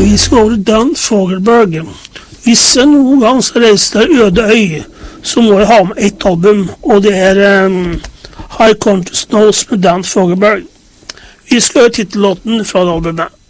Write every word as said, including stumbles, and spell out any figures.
Vi skal over til Dan Fogelberg. Hvis jeg noen gang skal reise til øde øy, så må jeg ha med ett album, og det er um, High Country Snows med Dan Fogelberg. Vi skal høre titellåten fra det albumet.